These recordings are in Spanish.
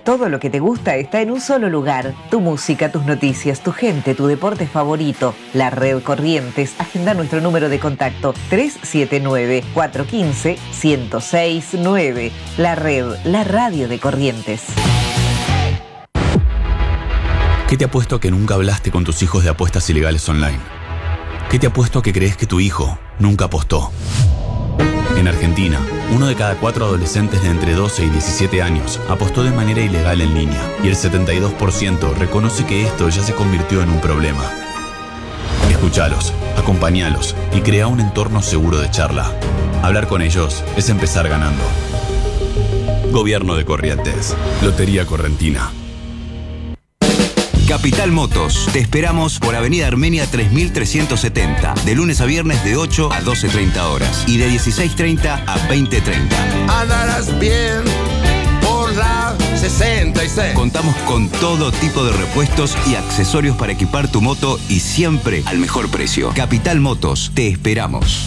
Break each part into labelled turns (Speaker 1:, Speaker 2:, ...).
Speaker 1: Todo lo que te gusta está en un solo lugar. Tu música, tus noticias, tu gente, tu deporte favorito. La Red Corrientes. Agenda nuestro número de contacto 379-415-1069. La Red, la radio de Corrientes.
Speaker 2: ¿Qué te apuesto a que nunca hablaste con tus hijos de apuestas ilegales online? ¿Qué te apuesto a que crees que tu hijo nunca apostó? En Argentina, 1 de cada 4 adolescentes de entre 12 y 17 años apostó de manera ilegal en línea y el 72% reconoce que esto ya se convirtió en un problema. Escúchalos, acompáñalos y crea un entorno seguro de charla. Hablar con ellos es empezar ganando. Gobierno de Corrientes. Lotería Correntina.
Speaker 3: Capital Motos. Te esperamos por Avenida Armenia 3370. De lunes a viernes de 8 a 12:30 horas. Y de 16:30 a 20:30.
Speaker 4: Andarás bien por la 66.
Speaker 3: Contamos con todo tipo de repuestos y accesorios para equipar tu moto y siempre al mejor precio. Capital Motos. Te esperamos.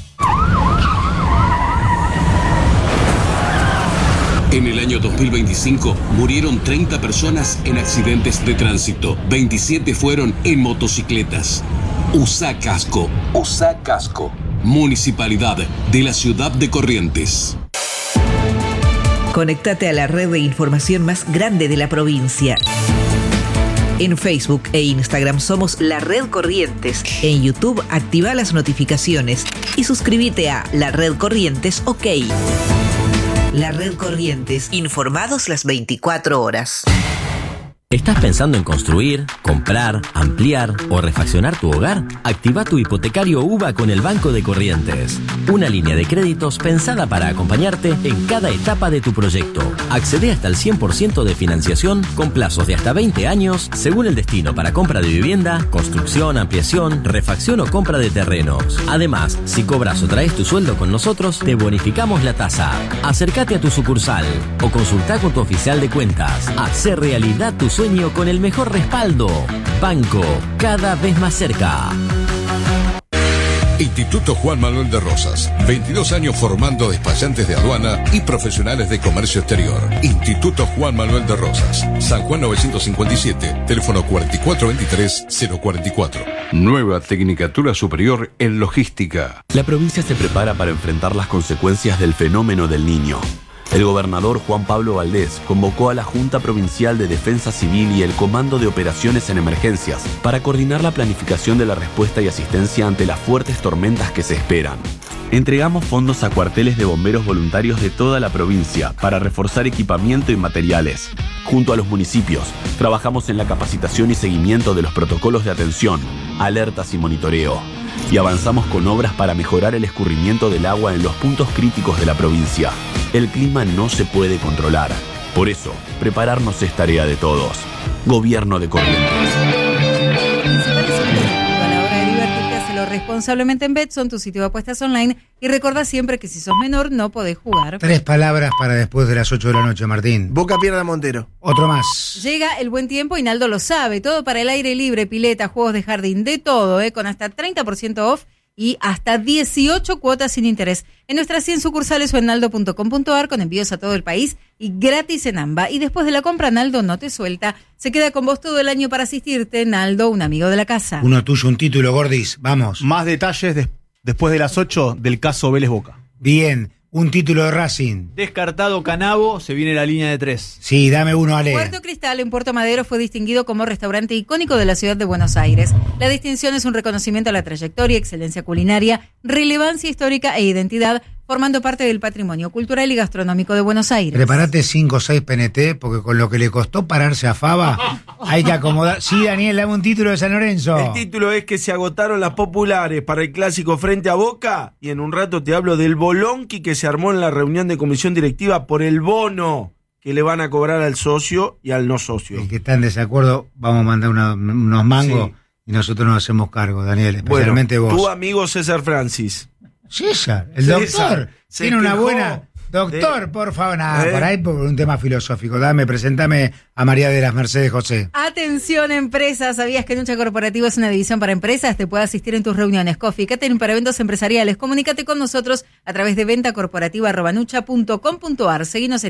Speaker 5: En el año 2025 murieron 30 personas en accidentes de tránsito. 27 fueron en motocicletas. Usá casco. Usá casco. Municipalidad de la Ciudad de Corrientes.
Speaker 1: Conéctate a la red de información más grande de la provincia. En Facebook e Instagram somos La Red Corrientes. En YouTube activa las notificaciones y suscríbete a La Red Corrientes OK. La Red Corrientes, informados las 24 horas.
Speaker 6: ¿Estás pensando en construir, comprar, ampliar o refaccionar tu hogar? Activa tu hipotecario UBA con el Banco de Corrientes. Una línea de créditos pensada para acompañarte en cada etapa de tu proyecto. Accede hasta el 100% de financiación con plazos de hasta 20 años según el destino para compra de vivienda, construcción, ampliación, refacción o compra de terrenos. Además, si cobras o traes tu sueldo con nosotros, te bonificamos la tasa. Acércate a tu sucursal o consulta con tu oficial de cuentas. Hacer realidad tu sueño con el mejor respaldo. Banco, cada vez más cerca.
Speaker 7: Instituto Juan Manuel de Rosas. 22 años formando despachantes de aduana y profesionales de comercio exterior. Instituto Juan Manuel de Rosas. San Juan 957. Teléfono 4423-044.
Speaker 8: Nueva Tecnicatura Superior en Logística.
Speaker 2: La provincia se prepara para enfrentar las consecuencias del fenómeno del Niño. El gobernador Juan Pablo Valdés convocó a la Junta Provincial de Defensa Civil y el Comando de Operaciones en Emergencias para coordinar la planificación de la respuesta y asistencia ante las fuertes tormentas que se esperan. Entregamos fondos a cuarteles de bomberos voluntarios de toda la provincia para reforzar equipamiento y materiales. Junto a los municipios, trabajamos en la capacitación y seguimiento de los protocolos de atención, alertas y monitoreo. Y avanzamos con obras para mejorar el escurrimiento del agua en los puntos críticos de la provincia. El clima no se puede controlar. Por eso, prepararnos es tarea de todos. Gobierno de Corrientes.
Speaker 9: A la hora de divertirte, hazlo responsablemente en Betson, tu sitio de apuestas online. Y recuerda siempre que si sos menor no podés jugar.
Speaker 10: 3 palabras para después de las 8 de la noche, Martín.
Speaker 4: Boca pierde a Montero.
Speaker 10: Otro más.
Speaker 9: Llega el buen tiempo y Naldo lo sabe. Todo para el aire libre, pileta, juegos de jardín, de todo, con hasta 30% off y hasta 18 cuotas sin interés. En nuestras 100 sucursales o en naldo.com.ar con envíos a todo el país y gratis en AMBA. Y después de la compra, Naldo no te suelta. Se queda con vos todo el año para asistirte. Naldo, un amigo de la casa.
Speaker 10: Uno tuyo, un título, Gordis. Vamos.
Speaker 11: Más detalles después de las 8 del caso Vélez Boca.
Speaker 10: Bien. Un título de Racing.
Speaker 11: Descartado Canavo, se viene la línea de 3.
Speaker 10: Sí, dame uno, Ale.
Speaker 9: Puerto Cristal en Puerto Madero fue distinguido como restaurante icónico de la ciudad de Buenos Aires. La distinción es un reconocimiento a la trayectoria, excelencia culinaria, relevancia histórica e identidad, formando parte del patrimonio cultural y gastronómico de Buenos Aires.
Speaker 10: Prepárate 5 o 6 PNT, porque con lo que le costó pararse a Fava, hay que acomodar. Sí, Daniel, dame un título de San Lorenzo.
Speaker 12: El título es que se agotaron las populares para el clásico frente a Boca, y en un rato te hablo del bolonqui que se armó en la reunión de comisión directiva por el bono que le van a cobrar al socio y al no socio.
Speaker 10: El que está en desacuerdo, vamos a mandar unos mangos, sí, y nosotros nos hacemos cargo, Daniel, especialmente
Speaker 12: bueno,
Speaker 10: vos.
Speaker 12: Tu amigo César Francis.
Speaker 10: César, el doctor, tiene una buena... Doctor, por favor, nada, por ahí por un tema filosófico. Preséntame a María de las Mercedes José.
Speaker 9: Atención, empresas. ¿Sabías que Nucha Corporativo es una división para empresas? Te puede asistir en tus reuniones. Coffee Catering para eventos empresariales. Comunícate con nosotros a través de ventacorporativa@nucha.com.ar. Seguinos en